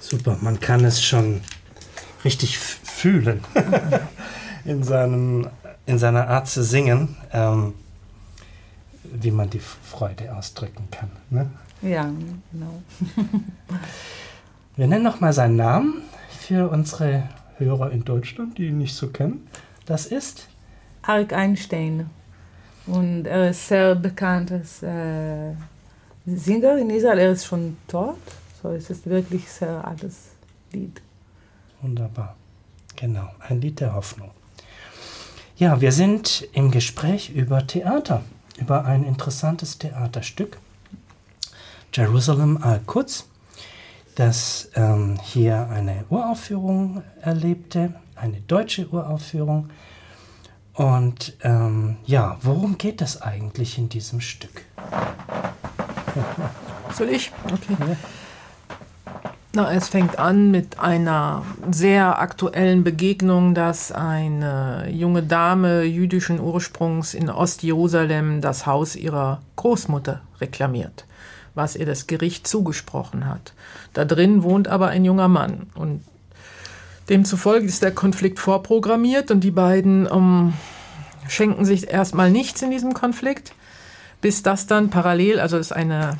Super, man kann es schon richtig fühlen in seiner Art zu singen, wie man die Freude ausdrücken kann. Ne? Ja, genau. Wir nennen nochmal seinen Namen für unsere Hörer in Deutschland, die ihn nicht so kennen. Das ist Arik Einstein. Und er ist sehr bekanntes Singer in Israel. Er ist schon tot. So, es ist wirklich sehr altes Lied. Wunderbar. Genau, ein Lied der Hoffnung. Ja, wir sind im Gespräch über Theater, über ein interessantes Theaterstück, Jerusalem Al-Quds, das hier eine Uraufführung erlebte, eine deutsche Uraufführung. Und ja, worum geht es eigentlich in diesem Stück? Soll ich? Okay. Ja. Na, es fängt an mit einer sehr aktuellen Begegnung, dass eine junge Dame jüdischen Ursprungs in Ostjerusalem das Haus ihrer Großmutter reklamiert, was ihr das Gericht zugesprochen hat. Da drin wohnt aber ein junger Mann und demzufolge ist der Konflikt vorprogrammiert und die beiden schenken sich erstmal nichts in diesem Konflikt, bis das dann parallel, also es ist eine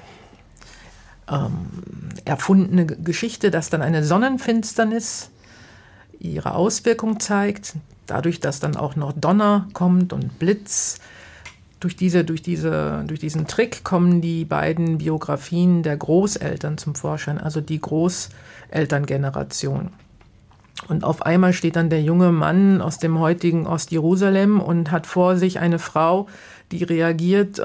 erfundene Geschichte, dass dann eine Sonnenfinsternis ihre Auswirkung zeigt, dadurch, dass dann auch noch Donner kommt und Blitz. Durch diesen Trick kommen die beiden Biografien der Großeltern zum Vorschein, also die Großelterngeneration. Und auf einmal steht dann der junge Mann aus dem heutigen Ostjerusalem und hat vor sich eine Frau, die reagiert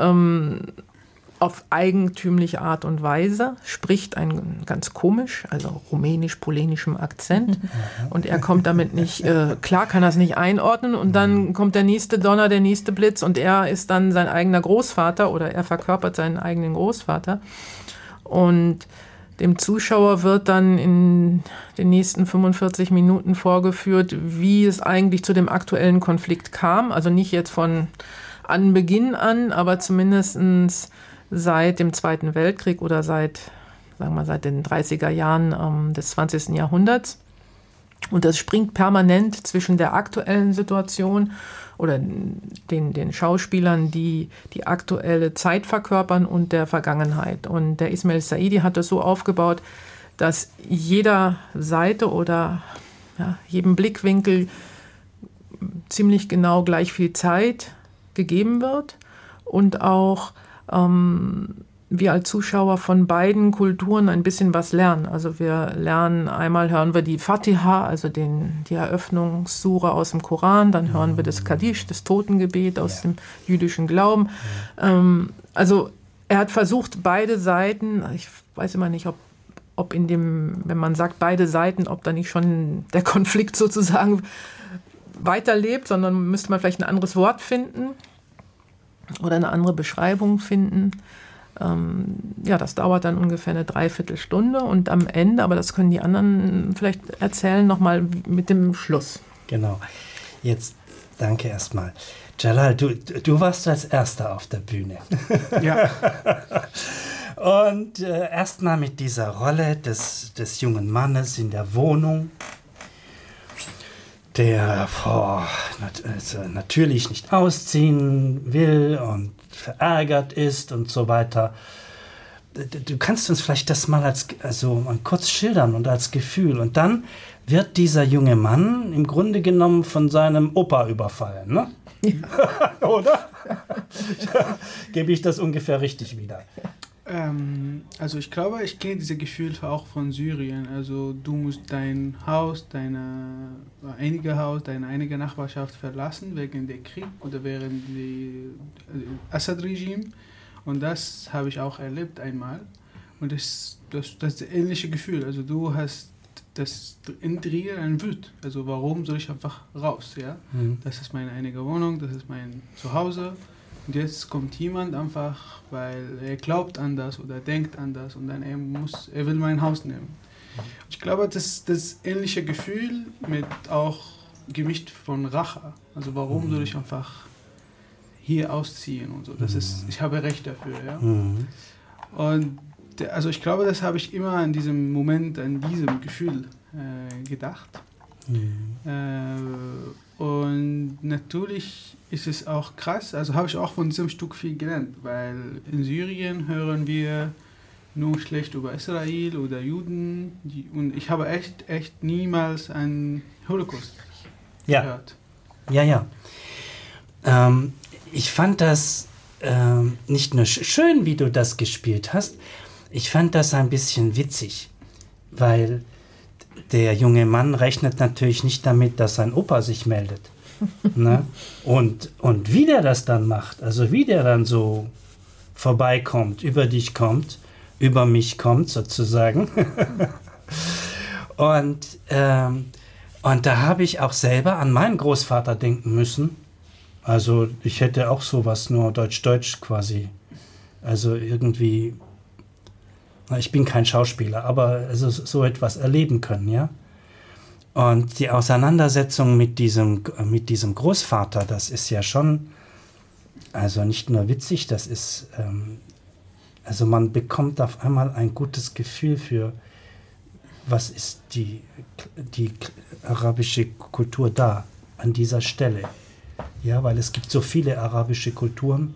auf eigentümliche Art und Weise, spricht ganz komisch, also rumänisch-polenischem Akzent. Und er kommt damit nicht, klar kann er es nicht einordnen. Und dann kommt der nächste Donner, der nächste Blitz und er ist dann sein eigener Großvater oder er verkörpert seinen eigenen Großvater. Und dem Zuschauer wird dann in den nächsten 45 Minuten vorgeführt, wie es eigentlich zu dem aktuellen Konflikt kam. Also nicht jetzt von Anbeginn an, aber zumindest seit dem Zweiten Weltkrieg oder seit den 30er Jahren des 20. Jahrhunderts. Und das springt permanent zwischen der aktuellen Situation oder den Schauspielern, die die aktuelle Zeit verkörpern und der Vergangenheit. Und der Ismail Saidi hat das so aufgebaut, dass jeder Seite oder jedem Blickwinkel ziemlich genau gleich viel Zeit gegeben wird und auch wir als Zuschauer von beiden Kulturen ein bisschen was lernen. Also wir lernen, einmal hören wir die Fatiha, also die Eröffnungssure aus dem Koran, dann hören wir das Kaddisch, das Totengebet aus dem jüdischen Glauben. Also er hat versucht, beide Seiten, ich weiß immer nicht, ob wenn man sagt beide Seiten, ob da nicht schon der Konflikt sozusagen weiterlebt, sondern müsste man vielleicht ein anderes Wort finden oder eine andere Beschreibung finden. Das dauert dann ungefähr eine Dreiviertelstunde und am Ende, aber das können die anderen vielleicht erzählen, nochmal mit dem Schluss. Genau. Jetzt danke erstmal. Jalal, du warst als Erster auf der Bühne. Ja. Und erstmal mit dieser Rolle des jungen Mannes in der Wohnung, der natürlich nicht ausziehen will und verärgert ist und so weiter. Du kannst uns vielleicht das mal kurz schildern und als Gefühl. Und dann wird dieser junge Mann im Grunde genommen von seinem Opa überfallen, ne? Ja. Oder? Gebe ich das ungefähr richtig wieder? Also ich glaube, ich kenne dieses Gefühl auch von Syrien. Also du musst dein Haus, deine einige Nachbarschaft verlassen wegen der Krieg oder während des Assad-Regime. Und das habe ich auch erlebt einmal. Und das ist das ähnliche Gefühl. Also du hast das in dir ein Wut. Also warum soll ich einfach raus? Ja? Das ist meine einige Wohnung, das ist mein Zuhause. Und jetzt kommt jemand einfach, weil er glaubt an das oder denkt an das und dann er will mein Haus nehmen. Ich glaube, das ähnliche Gefühl mit auch gemischt von Rache. Also warum soll ich einfach hier ausziehen und so. Ich habe Recht dafür, ja. Und Also ich glaube, das habe ich immer in diesem Moment, an diesem Gefühl gedacht. Und natürlich ist es auch krass, also habe ich auch von diesem Stück viel gelernt, weil in Syrien hören wir nur schlecht über Israel oder Juden und ich habe echt niemals einen Holocaust gehört. Ja. Ich fand das nicht nur schön, wie du das gespielt hast, ich fand das ein bisschen witzig, weil der junge Mann rechnet natürlich nicht damit, dass sein Opa sich meldet. Ne? Und wie der das dann macht, also wie der dann so vorbeikommt, über dich kommt, über mich kommt sozusagen. Und da habe ich auch selber an meinen Großvater denken müssen. Also ich hätte auch sowas, nur Deutsch quasi. Also irgendwie, ich bin kein Schauspieler, aber also so etwas erleben können, ja. Und die Auseinandersetzung mit diesem Großvater, das ist ja schon, also nicht nur witzig, das ist, also man bekommt auf einmal ein gutes Gefühl für, was ist die arabische Kultur da, an dieser Stelle. Ja, weil es gibt so viele arabische Kulturen,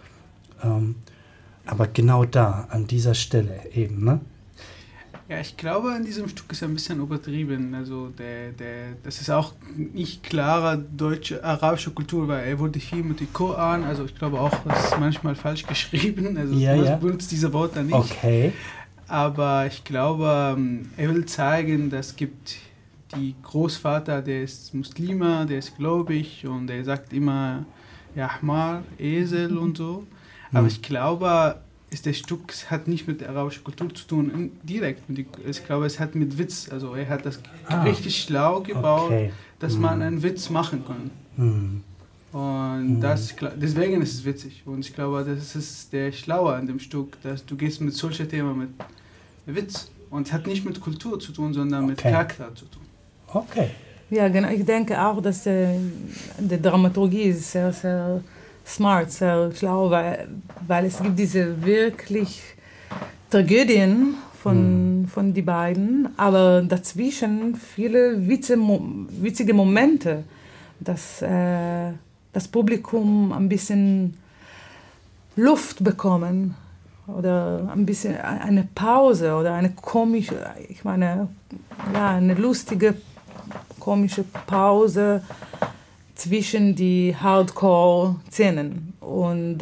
aber genau da, an dieser Stelle eben, ne? Ja, ich glaube, an diesem Stück ist ein bisschen übertrieben. Also das ist auch nicht klarer arabische Kultur, weil er wurde viel mit dem Koran, also ich glaube auch, das ist manchmal falsch geschrieben, also man benutzt diese Worte nicht. Okay. Aber ich glaube, er will zeigen, dass es gibt die Großvater, der ist Muslime, der ist gläubig und er sagt immer, ja, Ahmar, Esel und so. Aber ich glaube, das Stück hat nicht mit der arabischen Kultur zu tun, direkt. Ich glaube, es hat mit Witz, also er hat das richtig schlau gebaut, dass man einen Witz machen kann. Und deswegen ist es witzig. Und ich glaube, das ist der Schlaue an dem Stück, dass du gehst mit solchen Themen mit Witz. Und es hat nicht mit Kultur zu tun, sondern mit Charakter zu tun. Okay. Ja, genau. Ich denke auch, dass die Dramaturgie ist sehr, sehr smart, sehr schlau, weil es gibt diese wirklich Tragödien von die beiden, aber dazwischen viele witzige Momente, dass das Publikum ein bisschen Luft bekommen oder ein bisschen eine Pause oder eine komische, eine lustige, komische Pause zwischen die Hardcore-Szenen. Und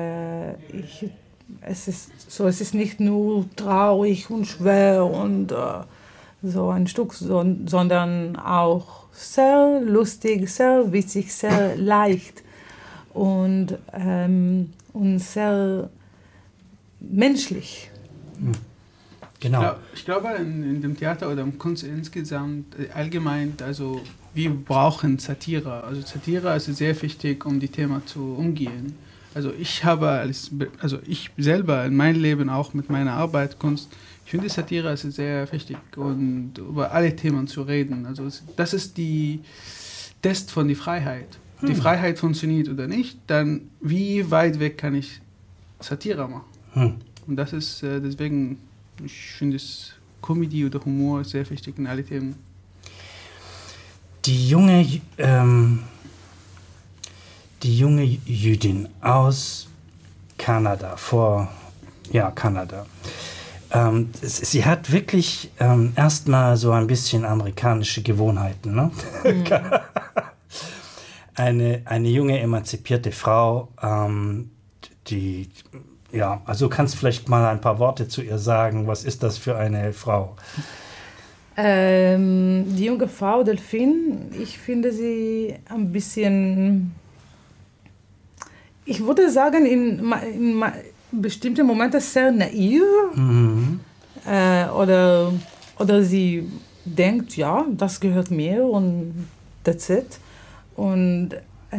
es ist nicht nur traurig und schwer und so ein Stück, sondern auch sehr lustig, sehr witzig, sehr leicht und sehr menschlich. Genau. Ich glaube, in dem Theater oder im Kunst insgesamt, allgemein, also wir brauchen Satire. Also Satire ist sehr wichtig, um die Themen zu umgehen. Also ich selber in meinem Leben auch mit meiner Arbeit, Kunst, ich finde Satire ist sehr wichtig und über alle Themen zu reden. Also das ist die Test von der Freiheit. Die Freiheit funktioniert oder nicht, dann wie weit weg kann ich Satire machen? Und das ist deswegen, ich finde es Comedy oder Humor ist sehr wichtig in alle Themen. Die junge Jüdin aus Kanada, Kanada. Sie hat wirklich erstmal so ein bisschen amerikanische Gewohnheiten, ne? Eine junge, emanzipierte Frau, also du kannst vielleicht mal ein paar Worte zu ihr sagen. Was ist das für eine Frau? Die junge Frau, Delphine, ich finde sie ein bisschen, ich würde sagen, in bestimmten Momenten sehr naiv. Oder sie denkt, ja, das gehört mir und that's it. Und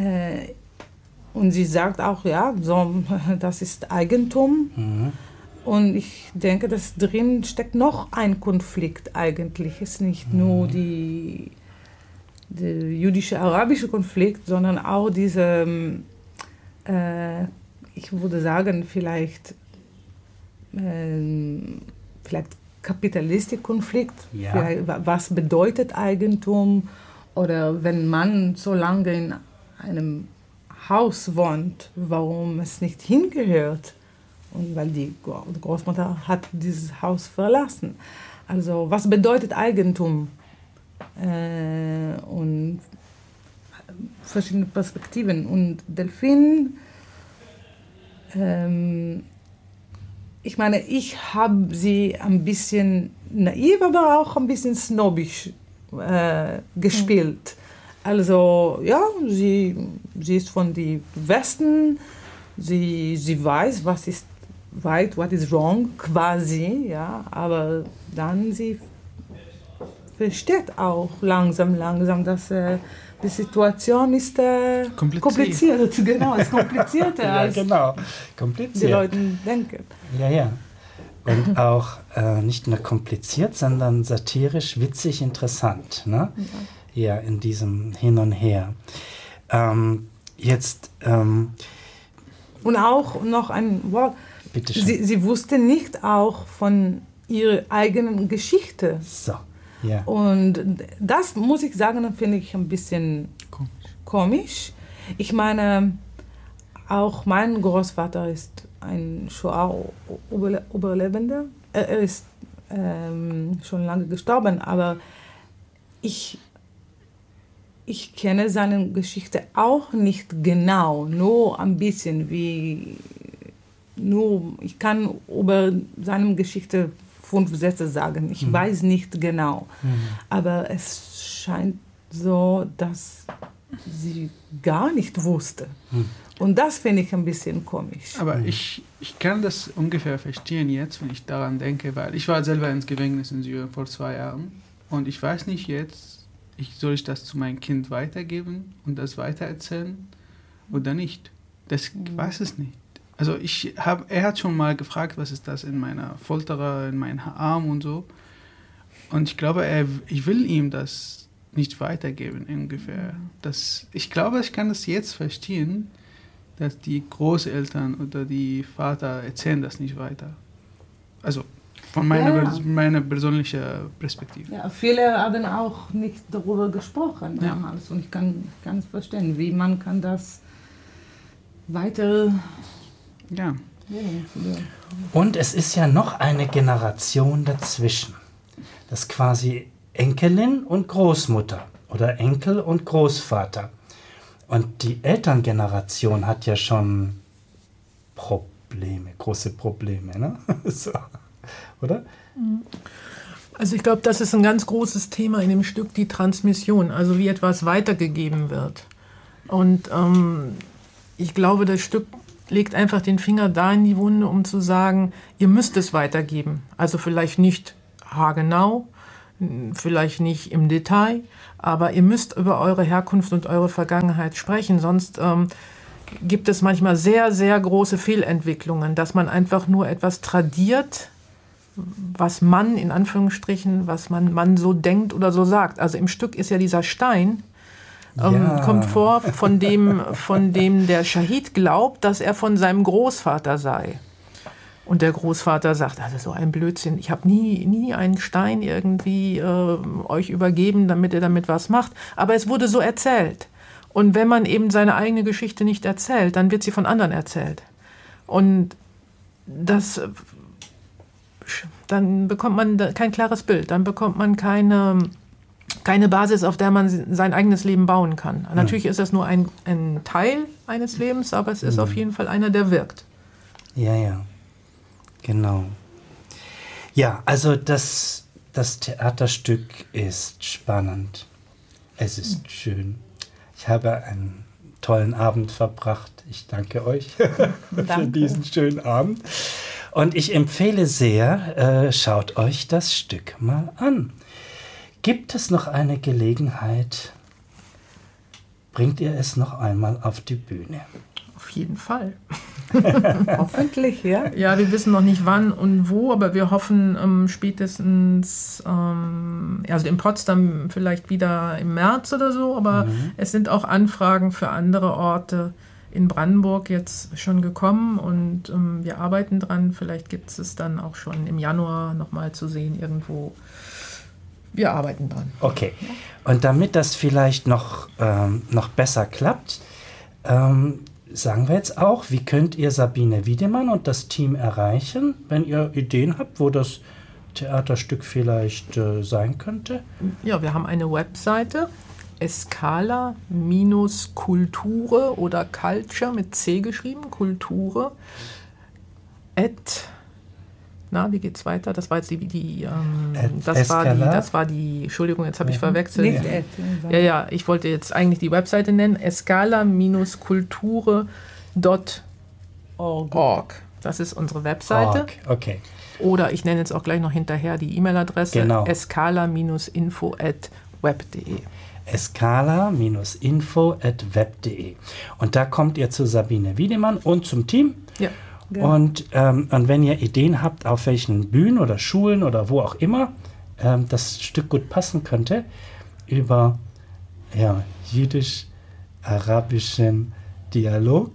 sie sagt auch, ja, so, das ist Eigentum. Und ich denke, dass drin steckt noch ein Konflikt eigentlich. Es ist nicht nur der jüdische-arabische Konflikt, sondern auch diese, ich würde sagen, vielleicht vielleicht Kapitalistikkonflikt, Ja. vielleicht, was bedeutet Eigentum, oder wenn man so lange in einem Haus wohnt, warum es nicht hingehört, und weil die Großmutter hat dieses Haus verlassen. Also was bedeutet Eigentum? Und verschiedene Perspektiven. Und Delphine, ich meine, ich habe sie ein bisschen naiv, aber auch ein bisschen snobbisch gespielt. Also ja, sie ist von dem Westen, sie weiß, was ist right, what is wrong, quasi, ja, aber dann sie versteht auch langsam, dass die Situation ist kompliziert. Genau, ist komplizierter Ja, als genau. die Kompliziert. Leute denken. Ja, ja. Und auch nicht nur kompliziert, sondern satirisch, witzig, interessant. Ne? Ja, in diesem Hin und Her. Jetzt, Und auch noch ein Wort. bitte schön. Sie wusste nicht auch von ihrer eigenen Geschichte. So, ja. Und das, muss ich sagen, finde ich ein bisschen komisch. Ich meine, auch mein Großvater ist ein Shoah-Überlebender. Er ist schon lange gestorben, aber ich kenne seine Geschichte auch nicht genau, nur ein bisschen. Ich kann über seine Geschichte 5 Sätze sagen. Ich weiß nicht genau. Aber es scheint so, dass sie gar nicht wusste. Und das finde ich ein bisschen komisch. Aber ich kann das ungefähr verstehen jetzt, wenn ich daran denke, weil ich war selber ins Gefängnis in Syrien vor 2 Jahren und ich weiß nicht jetzt, soll ich das zu meinem Kind weitergeben und das weitererzählen oder nicht? Das weiß es nicht. Also er hat schon mal gefragt, was ist das in meiner Folterer, in meinem Arm und so. Und ich glaube, ich will ihm das nicht weitergeben ungefähr. Ich glaube, ich kann das jetzt verstehen, dass die Großeltern oder die Vater erzählen das nicht weiter. Also von meiner persönlichen Perspektive. Ja, viele haben auch nicht darüber gesprochen damals. Und ich kann es verstehen, wie man kann das weiter... Ja. Und es ist ja noch eine Generation dazwischen. Das ist quasi Enkelin und Großmutter oder Enkel und Großvater. Und die Elterngeneration hat ja schon große Probleme, ne? So, oder? Also ich glaube, das ist ein ganz großes Thema in dem Stück, die Transmission, also wie etwas weitergegeben wird. Und ich glaube, das Stück legt einfach den Finger da in die Wunde, um zu sagen, ihr müsst es weitergeben. Also vielleicht nicht haargenau, vielleicht nicht im Detail, aber ihr müsst über eure Herkunft und eure Vergangenheit sprechen, sonst gibt es manchmal sehr, sehr große Fehlentwicklungen, dass man einfach nur etwas tradiert, was man, in Anführungsstrichen, was man so denkt oder so sagt. Also im Stück ist ja dieser Stein, kommt vor, von dem der Schahid glaubt, dass er von seinem Großvater sei. Und der Großvater sagt, also so ein Blödsinn, ich habe nie einen Stein irgendwie euch übergeben, damit ihr damit was macht. Aber es wurde so erzählt. Und wenn man eben seine eigene Geschichte nicht erzählt, dann wird sie von anderen erzählt. Und dann bekommt man kein klares Bild, dann bekommt man keine Basis, auf der man sein eigenes Leben bauen kann. Natürlich ist das nur ein Teil eines Lebens, aber es ist auf jeden Fall einer, der wirkt. Ja, genau. Ja, also das Theaterstück ist spannend. Es ist schön. Ich habe einen tollen Abend verbracht. Ich danke euch für diesen schönen Abend. Und ich empfehle sehr, schaut euch das Stück mal an. Gibt es noch eine Gelegenheit, bringt ihr es noch einmal auf die Bühne? Auf jeden Fall. Hoffentlich, ja. Ja, wir wissen noch nicht wann und wo, aber wir hoffen spätestens, also in Potsdam vielleicht wieder im März oder so, aber es sind auch Anfragen für andere Orte in Brandenburg jetzt schon gekommen und wir arbeiten dran. Vielleicht gibt es dann auch schon im Januar nochmal zu sehen irgendwo. Wir arbeiten dran. Okay. Und damit das vielleicht noch besser klappt, sagen wir jetzt auch, wie könnt ihr Sabine Wiedemann und das Team erreichen, wenn ihr Ideen habt, wo das Theaterstück vielleicht sein könnte? Ja, wir haben eine Webseite, Escala-Kulture oder Culture mit C geschrieben, Kulture, wie geht's weiter? Das war jetzt das war die, Entschuldigung, jetzt habe ich verwechselt. Ja, ich wollte jetzt eigentlich die Webseite nennen, escala-kulture.org. Das ist unsere Webseite. Okay. Oder ich nenne jetzt auch gleich noch hinterher die E-Mail-Adresse, escala-info@web.de. escala-info@web.de. Und da kommt ihr zu Sabine Wiedemann und zum Team. Ja. Und wenn ihr Ideen habt, auf welchen Bühnen oder Schulen oder wo auch immer das Stück gut passen könnte, über jüdisch-arabischen Dialog,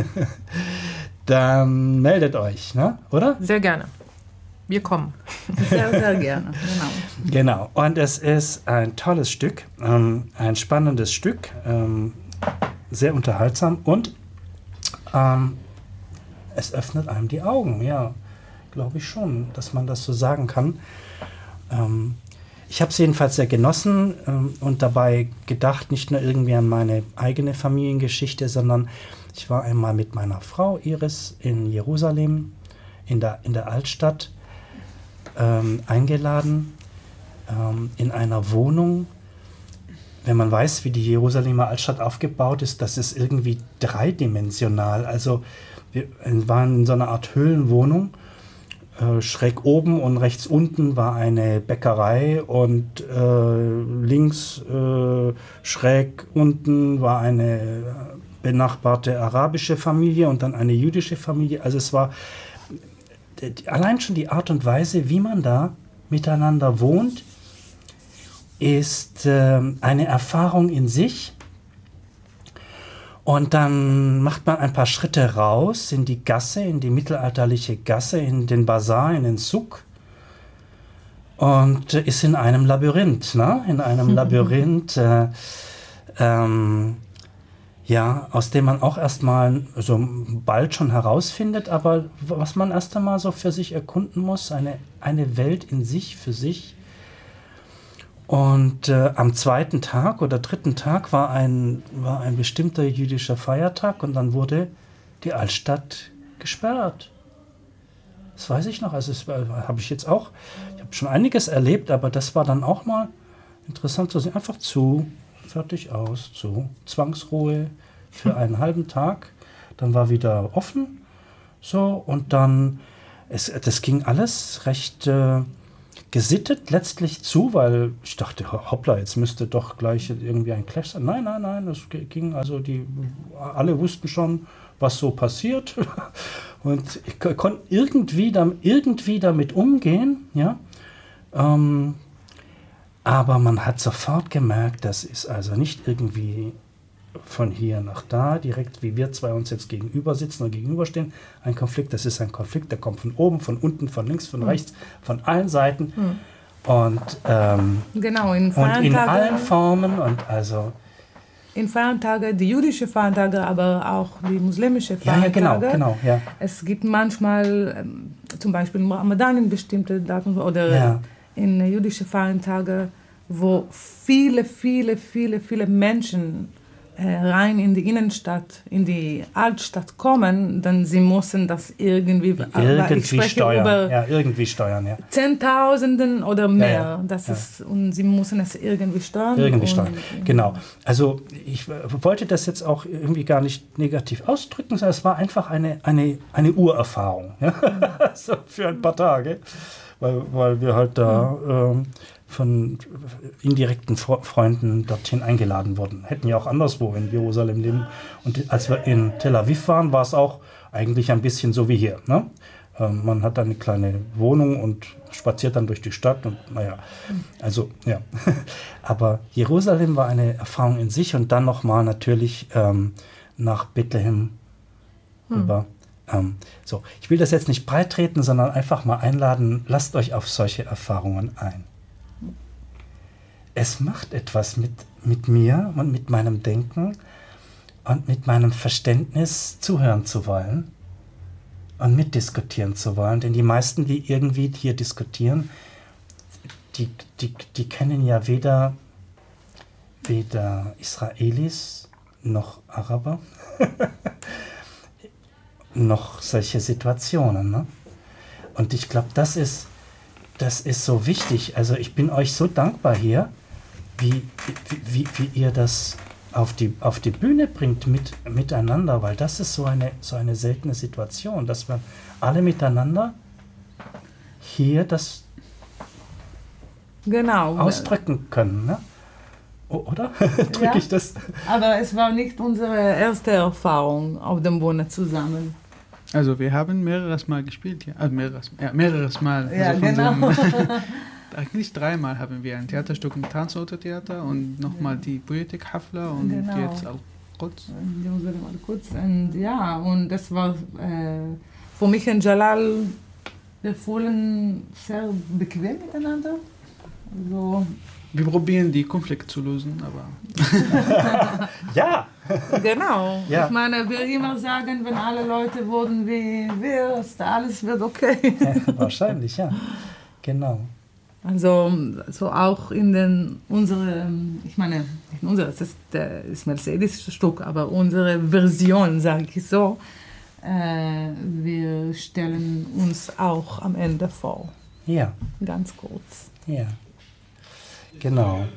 dann meldet euch, ne? Oder? Sehr gerne. Wir kommen. Sehr, sehr gerne, Genau. Und es ist ein tolles Stück, ein spannendes Stück, sehr unterhaltsam und es öffnet einem die Augen, ja, glaube ich schon, dass man das so sagen kann. Ich habe es jedenfalls sehr genossen und dabei gedacht, nicht nur irgendwie an meine eigene Familiengeschichte, sondern ich war einmal mit meiner Frau Iris in Jerusalem, in der Altstadt, eingeladen, in einer Wohnung. Wenn man weiß, wie die Jerusalemer Altstadt aufgebaut ist, das ist irgendwie dreidimensional. Also wir waren in so einer Art Höhlenwohnung. Schräg oben und rechts unten war eine Bäckerei und links schräg unten war eine benachbarte arabische Familie und dann eine jüdische Familie. Also es war allein schon die Art und Weise, wie man da miteinander wohnt, ist eine Erfahrung in sich. Und dann macht man ein paar Schritte raus in die Gasse, in die mittelalterliche Gasse, in den Bazar, in den Souk und ist in einem Labyrinth, ne? In einem Labyrinth, aus dem man auch erstmal so bald schon herausfindet, aber was man erst einmal so für sich erkunden muss, eine Welt in sich, für sich. Und am zweiten Tag oder dritten Tag war ein bestimmter jüdischer Feiertag und dann wurde die Altstadt gesperrt. Das weiß ich noch. Also habe ich jetzt auch. Ich habe schon einiges erlebt, aber das war dann auch mal interessant zu sehen. Einfach zu, fertig, aus, zu. Zwangsruhe für einen halben Tag. Dann war wieder offen. So, und dann, das ging alles recht gesittet letztlich zu, weil ich dachte, hoppla, jetzt müsste doch gleich irgendwie ein Clash sein. Nein, das ging, also alle wussten schon, was so passiert und ich konnte irgendwie damit umgehen, ja. Aber man hat sofort gemerkt, das ist also nicht irgendwie von hier nach da, direkt wie wir zwei uns jetzt gegenüber sitzen oder gegenüberstehen, ein Konflikt, das ist ein Konflikt, der kommt von oben, von unten, von links, von rechts, von allen Seiten und genau, in allen Formen und also in Feiertage, die jüdische Feiertage, aber auch die muslimische Feiertage. Ja, genau, ja. Es gibt manchmal, zum Beispiel im Ramadan in bestimmte Daten oder in jüdische Feiertage, wo viele Menschen rein in die Innenstadt, in die Altstadt kommen, dann sie müssen das irgendwie steuern. Irgendwie steuern, ja. Zehntausenden oder mehr. Ja. Das ist, und sie müssen es irgendwie steuern. Genau. Also ich wollte das jetzt auch irgendwie gar nicht negativ ausdrücken, sondern es war einfach eine Urerfahrung. Ja? So für ein paar Tage. Weil wir halt da von indirekten Freunden dorthin eingeladen wurden. Hätten ja auch anderswo in Jerusalem leben. Und als wir in Tel Aviv waren, war es auch eigentlich ein bisschen so wie hier. Ne? Man hat eine kleine Wohnung und spaziert dann durch die Stadt und also ja. Aber Jerusalem war eine Erfahrung in sich und dann nochmal natürlich nach Bethlehem rüber. So, ich will das jetzt nicht breit treten, sondern einfach mal einladen, lasst euch auf solche Erfahrungen ein. Es macht etwas mit mir und mit meinem Denken und mit meinem Verständnis, zuhören zu wollen und mitdiskutieren zu wollen. Denn die meisten, die irgendwie hier diskutieren, die kennen ja weder Israelis noch Araber, noch solche Situationen. Ne? Und ich glaube, das ist so wichtig. Also ich bin euch so dankbar hier, wie ihr das auf die Bühne bringt miteinander, weil das ist so eine seltene Situation, dass wir alle miteinander hier das ausdrücken können. Ne? Oder? Drücke ich das? Aber es war nicht unsere erste Erfahrung auf dem Bühne zusammen. Also wir haben mehreres Mal gespielt, ja. Mehreres Mal. Ja, also genau. Eigentlich 3-mal haben wir ein Theaterstück im Tanzorte-Theater und nochmal die Poetik Hafla und jetzt Al-Quds. Und ja, und das war für mich und Jalal, wir fühlen sehr bequem miteinander. Also, wir probieren die Konflikte zu lösen, aber... Ja! Genau. Ja. Ich meine, wir immer sagen, wenn alle Leute wurden wie wir, alles wird okay. Ja, wahrscheinlich, ja. Genau. Also so auch in ich meine, nicht unsere, das ist Mercedes Stück, aber unsere Version, sage ich so, wir stellen uns auch am Ende vor. Ja. Ganz kurz. Ja. Genau.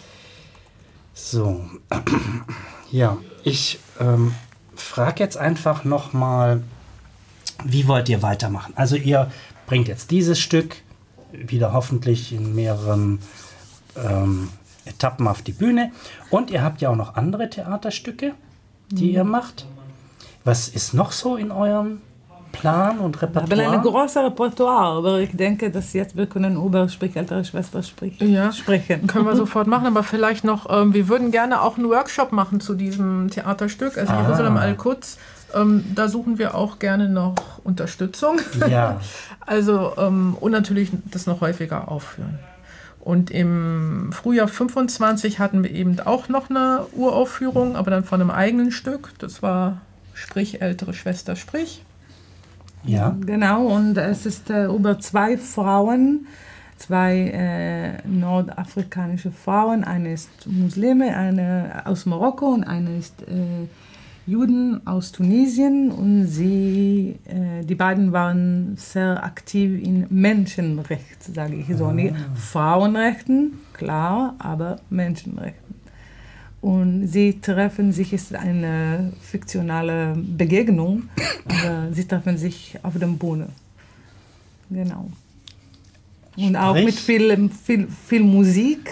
So. Ja, ich frage jetzt einfach nochmal, wie wollt ihr weitermachen? Also ihr bringt jetzt dieses Stück wieder hoffentlich in mehreren Etappen auf die Bühne. Und ihr habt ja auch noch andere Theaterstücke, die ihr macht. Was ist noch so in eurem Plan und Repertoire? Wir haben ein großes Repertoire, aber ich denke, dass jetzt wir können über Sprich ältere Schwester sprechen. Können wir sofort machen, aber vielleicht noch, wir würden gerne auch einen Workshop machen zu diesem Theaterstück, also Jerusalem Al-Quds. Da suchen wir auch gerne noch Unterstützung. Ja. Also, und natürlich das noch häufiger aufführen. Und im Frühjahr 25 hatten wir eben auch noch eine Uraufführung, aber dann von einem eigenen Stück. Das war Sprich, ältere Schwester, sprich. Ja. Genau, und es ist über 2 Frauen, 2 nordafrikanische Frauen. Eine ist Muslime, eine aus Marokko und eine ist Juden aus Tunesien. Und die beiden waren sehr aktiv in Menschenrecht, sage ich so. Nicht Frauenrechten, klar, aber Menschenrechten. Und sie treffen sich, es ist eine fiktionale Begegnung, aber sie treffen sich auf dem Bühne. Genau. Und auch mit viel Musik,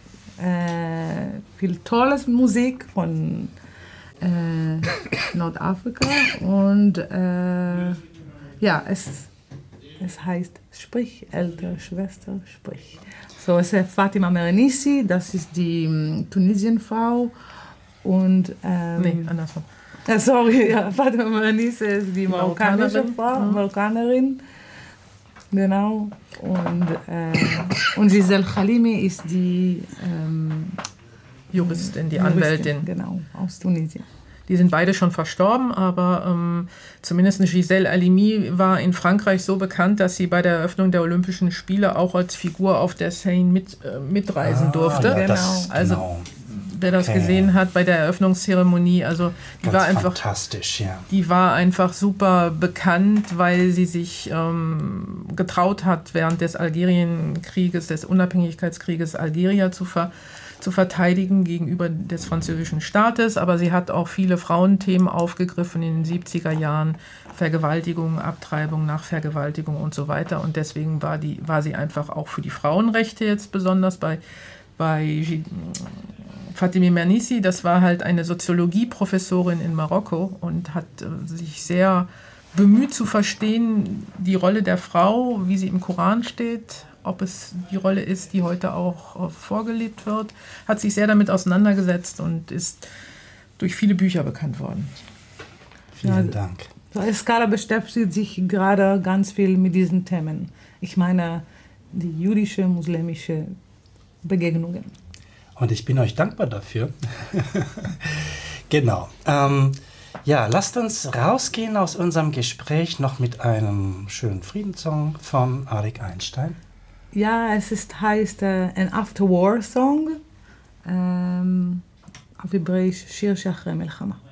viel tolles Musik von Nordafrika. Und ja, es heißt Sprich, ältere Schwester, sprich. So, es ist Fatima Mernissi, das ist die Tunesienfrau. Und, andersrum. Sorry, ja, Fatima Mernissi ist die marokkanische Frau, Marokkanerin. Genau. Und Giselle Khalimi ist die Juristin, die Anwältin. Genau, aus Tunesien. Die sind beide schon verstorben, aber zumindest Giselle Halimi war in Frankreich so bekannt, dass sie bei der Eröffnung der Olympischen Spiele auch als Figur auf der Seine mitreisen durfte. Ja, also wer das gesehen hat bei der Eröffnungszeremonie, also die war einfach fantastisch, ja. Die war einfach super bekannt, weil sie sich getraut hat, während des Algerienkrieges, des Unabhängigkeitskrieges Algeria zu verteidigen gegenüber des französischen Staates, aber sie hat auch viele Frauenthemen aufgegriffen in den 70er Jahren, Vergewaltigung, Abtreibung nach Vergewaltigung und so weiter, und deswegen war sie einfach auch für die Frauenrechte jetzt besonders bei Fatima Mernissi. Das war halt eine Soziologieprofessorin in Marokko und hat sich sehr bemüht zu verstehen, die Rolle der Frau, wie sie im Koran steht, ob es die Rolle ist, die heute auch vorgelebt wird, hat sich sehr damit auseinandergesetzt und ist durch viele Bücher bekannt worden. Vielen Dank. Eskala beschäftigt sich gerade ganz viel mit diesen Themen. Ich meine, die jüdische, muslimische Begegnungen. Und ich bin euch dankbar dafür. Genau. Ja, lasst uns rausgehen aus unserem Gespräch noch mit einem schönen Friedenssong von Arik Einstein. Ja, heißt ein After-War-Song. auf Hebräisch, שיר שאחרי מלחמה.